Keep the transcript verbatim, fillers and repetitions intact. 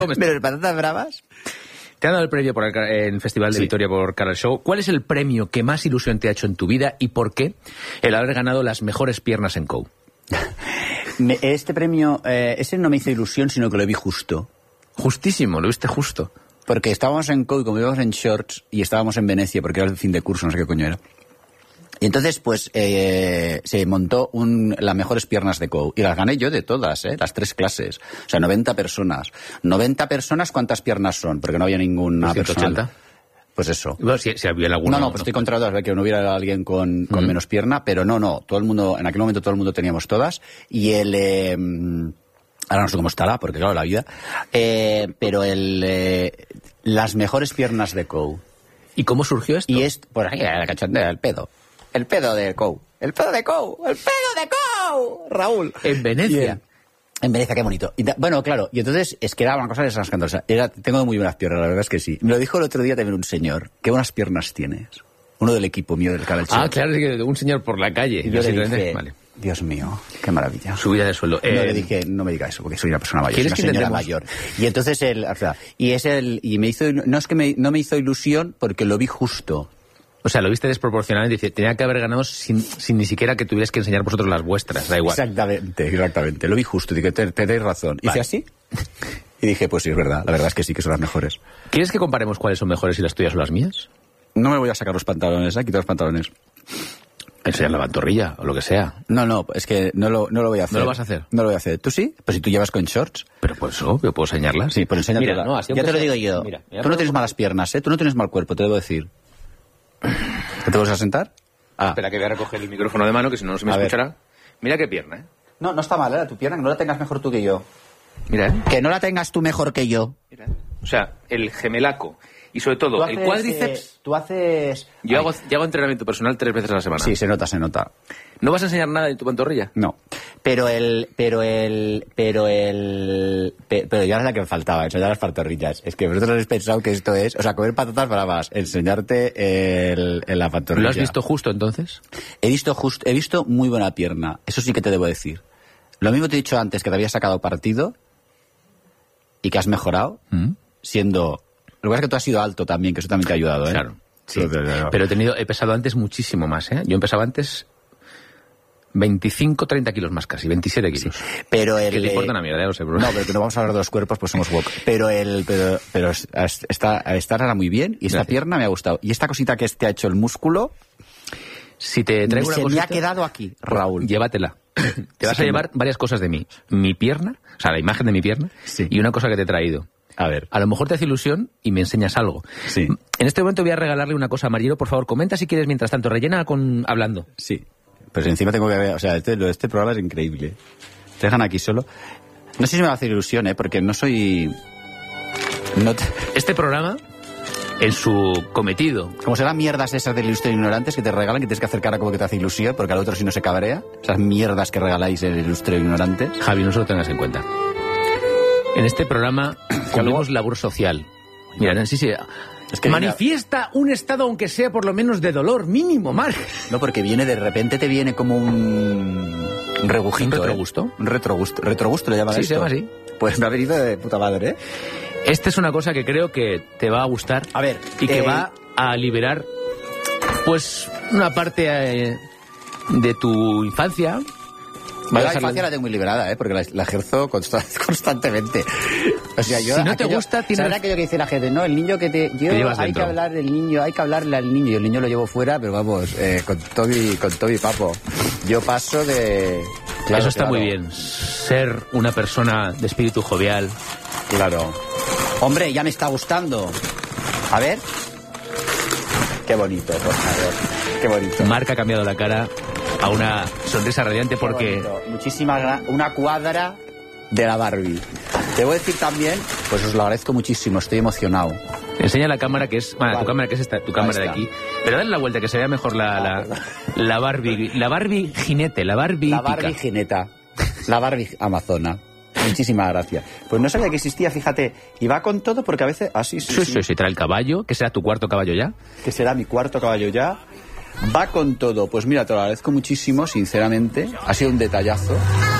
Pero el patatas bravas... Te han dado el premio por el, en el Festival de Sí. Vitoria por Cara al Show. ¿Cuál es el premio que más ilusión te ha hecho en tu vida y por qué el haber ganado las mejores piernas en C O U? Me- Este premio, eh, ese no me hizo ilusión, sino que lo vi justo. Justísimo, lo viste justo. Porque estábamos en C O U, como íbamos en shorts, y estábamos en Venecia, porque era el fin de curso, no sé qué coño era. Y entonces, pues, eh, se montó un, las mejores piernas de C O U. Y las gané yo de todas, ¿eh? Las tres clases. O sea, noventa personas. noventa personas, ¿cuántas piernas son? Porque no había ninguna ciento persona. ochenta. Pues eso. Bueno, si, si había alguna... No, no, pues estoy contra dos, que no hubiera alguien con, con Ujú. menos pierna, pero no, no, todo el mundo, en aquel momento todo el mundo teníamos todas, y el, eh, ahora no sé cómo estará, porque claro, la vida, eh, pero el, eh, las mejores piernas de C O U. ¿Y cómo surgió esto? Y es, por ahí, la cachondea, el pedo, el pedo de C O U, el pedo de C O U, el pedo de C O U, Raúl. En Venecia. Y, En Venecia, qué bonito. Y da- bueno, claro, y entonces es que era una cosa escandalosa. Era, tengo muy buenas piernas, la verdad es que sí. Me lo dijo el otro día también un señor. Qué buenas piernas tienes. Uno del equipo mío del Canal Ah, claro, sí que un señor por la calle. Y yo le Simplemente- dije, Vale. Dios mío, qué maravilla. Subida de sueldo. No Eh, le dije, no me diga eso, porque soy una persona mayor, soy ¿Quieres una que señora intentemos? mayor. Y entonces él, o sea, y es el, y me hizo, no es que me, no me hizo ilusión porque lo vi justo. O sea, lo viste desproporcionadamente. Dice, tenía que haber ganado sin, sin ni siquiera que tuvierais que enseñar vosotros las vuestras. Da igual. Exactamente, exactamente. Lo vi justo, dije, te- tenéis razón. Hice Vale. así y dije, pues sí, es verdad, la verdad es que sí, que son las mejores. ¿Quieres que comparemos cuáles son mejores, si las tuyas o las mías? No me voy a sacar los pantalones, ¿eh? Quitar los pantalones. Enseñar la pantorrilla o lo que sea. No, no, es que no lo, no lo voy a hacer. ¿No lo vas a hacer? No lo voy a hacer. ¿Tú sí? Pues si tú llevas con shorts. Pero por eso, yo puedo enseñarlas. Sí, pues enséñate. Mira, no, así ya te lo aunque digo sea- yo. Mira, mira, Tú no pero- tienes malas piernas, ¿eh? Tú no tienes mal cuerpo, te debo decir. ¿Te vas a sentar? Ah. Espera que voy a recoger el micrófono de mano, que si no, no se me A ver. escuchará. Mira qué pierna, ¿eh? No, no está mal, ¿eh? Tu pierna, que no la tengas mejor tú que yo. Mira, ¿eh? Que no la tengas tú mejor que yo. Mira, ¿eh? O sea, el gemelaco y sobre todo Tú el haces, cuádriceps. eh, tú haces... Yo Ay. hago, yo hago entrenamiento personal tres veces a la semana. Sí, se nota, se nota. ¿No vas a enseñar nada de tu pantorrilla? No. Pero el... Pero el... Pero el... pe- Pero ya es la que me faltaba, enseñar las pantorrillas. Es que vosotros habéis pensado que esto es... O sea, comer patatas bravas, enseñarte el, el la pantorrilla. ¿Lo has visto justo entonces? He visto justo, he visto muy buena pierna. Eso sí que te debo decir. Lo mismo te he dicho antes, que te habías sacado partido y que has mejorado, ¿Mm? siendo... Lo que pasa es que tú has sido alto también, que eso también te ha ayudado, ¿eh? Claro. Sí. Pero- pero- Pero he tenido, he pesado antes muchísimo más, ¿eh? Yo empezaba antes veinticinco, treinta kilos más casi, veintisiete kilos. Pero el... Que te eh, importa una mierda, ya lo sé, pero... No, pero que no vamos a hablar de los cuerpos, pues somos woke. Pero el, pero, pero es- es- está, está ahora muy bien y esta Gracias. pierna me ha gustado. Y esta cosita que te ha hecho el músculo, Si te traigo una se me cosita, ha quedado aquí, Raúl. llévatela. Te vas Sí, a llevar varias cosas de mí. Mi pierna, o sea, la imagen de mi pierna, Sí. y una cosa que te he traído. A ver. A lo mejor te hace ilusión y me enseñas algo. Sí. En este momento voy a regalarle una cosa a Marielo. Por favor, comenta si quieres mientras tanto. Rellena con hablando. Sí. Pues encima tengo que ver, o sea, este, lo de este programa es increíble. Te dejan aquí solo. No sé si me va a hacer ilusión, ¿eh? Porque no soy... No te- Este programa, en su cometido, Como serán mierdas esas del Ilustre Ignorantes que te regalan, que tienes que hacer cara como que te hace ilusión, porque al otro si no se cabrea. Esas mierdas que regaláis en el Ilustre Ignorantes. Javi, no se lo tengas en cuenta. En este programa cumplimos labor social. Mira, sí, sí. Es que Manifiesta un estado, aunque sea por lo menos de dolor mínimo, Marc. No, porque viene de repente, te viene como un, un rebujito. ¿Un retrogusto? ¿eh? Un retrogusto. ¿Retrogusto le llaman Sí, esto? se llama así. Pues me ha venido de puta madre, ¿eh? Esta es una cosa que creo que te va a gustar. A ver, Y que eh, va a liberar, pues, una parte eh, de tu infancia. Yo Va a la dejarlo- infancia la tengo muy liberada, ¿eh? Porque la, la ejerzo consta- constantemente. O sea, yo... Si no te aquello- gusta, tienes- ¿sabes aquello que dice la gente? No, el niño que te... Yo, Te llevas hay dentro. que hablar del niño, hay que hablarle al niño. Y el niño lo llevo fuera, pero vamos, eh, con todo mi, con todo mi papo. Yo paso de... Claro, Eso está claro, muy bien. Ser una persona de espíritu jovial. Claro. Hombre, ya me está gustando. A ver. Qué bonito, por favor. Qué bonito. Marc ha cambiado la cara a una sonrisa radiante Qué porque... bonito. Muchísimas gra- una cuadra de la Barbie. Te voy a decir también, pues os lo agradezco muchísimo, estoy emocionado. Enseña la cámara que es... Bueno, Vale. tu cámara que es esta, tu cámara de está. aquí. Pero dale la vuelta, que se vea mejor la, la, la Barbie... La Barbie jinete, la Barbie La hípica. Barbie jineta. La Barbie amazona. Muchísimas gracias. Pues no sabía que existía, fíjate. Y va con todo porque a veces... Ah, sí, sí, Sí, sí. sí, sí, trae el caballo, que será tu cuarto caballo ya. Que será mi cuarto caballo ya. Va con todo. Pues mira, te lo agradezco muchísimo, sinceramente. Ha sido un detallazo.